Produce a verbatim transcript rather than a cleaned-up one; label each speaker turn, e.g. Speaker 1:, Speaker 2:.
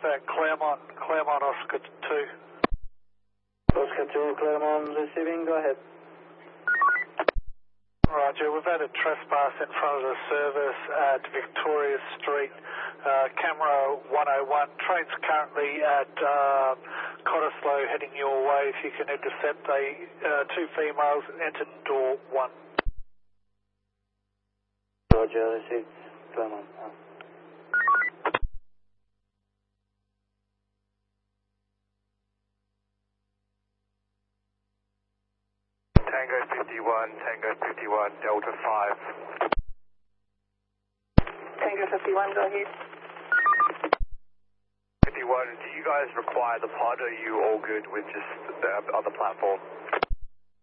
Speaker 1: at Claremont, Claremont Oscar two.
Speaker 2: Oscar two, Claremont receiving, go ahead.
Speaker 1: Roger, we've had a trespass in front of the service at Victoria Street, uh, camera one oh one. Train's currently at uh, Cottesloe heading your way. If you can intercept, they, uh, two females entered door one.
Speaker 2: Roger, received, Claremont.
Speaker 3: Tango fifty-one, Tango fifty-one, Delta five.
Speaker 4: Tango fifty-one, go ahead.
Speaker 3: fifty-one, do you guys require the pod, or are you all good with just the other platform?